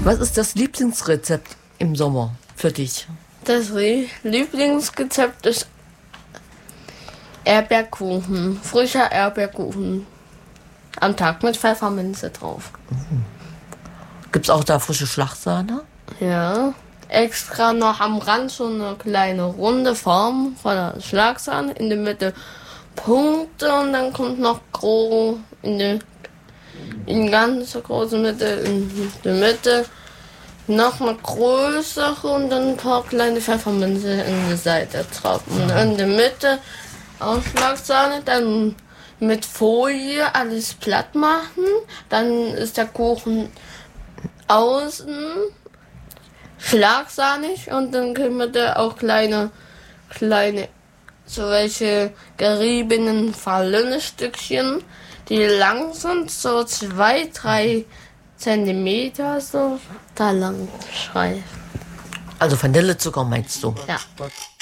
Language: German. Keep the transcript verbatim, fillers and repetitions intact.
Was ist das Lieblingsrezept im Sommer für dich? Das Lieblingsrezept ist Erdbeerkuchen, frischer Erdbeerkuchen. Am Tag mit Pfefferminze drauf. Mhm. Gibt es auch da frische Schlagsahne? Ja. Extra noch am Rand so eine kleine runde Form von der Schlagsahne. In der Mitte Punkte und dann kommt noch groß in der in ganz große Mitte, in der Mitte noch eine größere und dann ein paar kleine Pfefferminze in der Seite drauf. Und in der Mitte auch Schlagsahne, dann mit Folie alles platt machen. Dann ist der Kuchen außen schlagsahnig und dann können wir da auch kleine, kleine, so welche geriebenen Vanillestückchen, die lang sind, so zwei, drei Zentimeter so da lang schreiben. Also Vanillezucker meinst du? Ja.